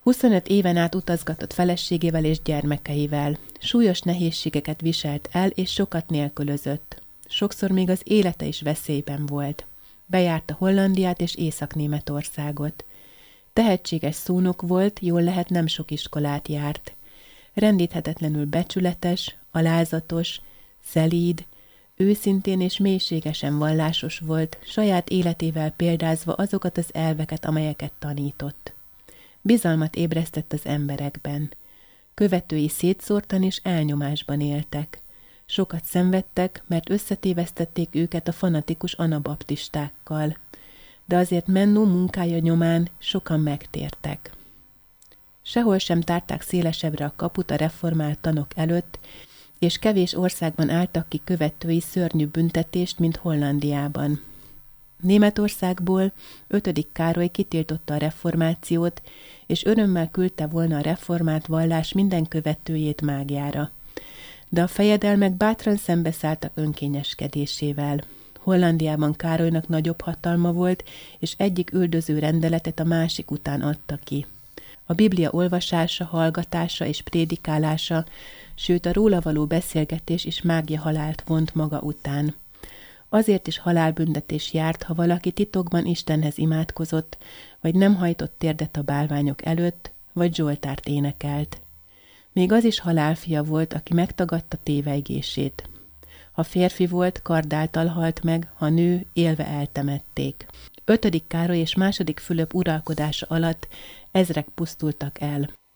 25 éven át utazgatott feleségével és gyermekeivel. Súlyos nehézségeket viselt el, és sokat nélkülözött. Sokszor még az élete is veszélyben volt. Bejárta Hollandiát és Észak-Németországot. Tehetséges szónok volt, jól lehet nem sok iskolát járt. Rendíthetetlenül becsületes, alázatos, szelíd, őszintén és mélységesen vallásos volt, saját életével példázva azokat az elveket, amelyeket tanított. Bizalmat ébresztett az emberekben. Követői szétszórtan és elnyomásban éltek. Sokat szenvedtek, mert összetévesztették őket a fanatikus anabaptistákkal. De azért Menno munkája nyomán sokan megtértek. Sehol sem tárták szélesebbre a kaput a reformált tanok előtt, és kevés országban álltak ki követői szörnyű büntetést, mint Hollandiában. Németországból 5. Károly kitiltotta a reformációt, és örömmel küldte volna a reformált vallás minden követőjét mágjára. De a fejedelmek bátran szembeszálltak önkényeskedésével. Hollandiában Károlynak nagyobb hatalma volt, és egyik üldöző rendeletet a másik után adta ki. A Biblia olvasása, hallgatása és prédikálása, sőt a róla való beszélgetés is mágia halált vont maga után. Azért is halálbüntetés járt, ha valaki titokban Istenhez imádkozott, vagy nem hajtott térdet a bálványok előtt, vagy zsoltárt énekelt. Még az is halálfia volt, aki megtagadta tévejgését. Ha férfi volt, kard által halt meg, ha nő, élve eltemették. 5. Károly és II. Fülöp uralkodása alatt ezrek pusztultak el.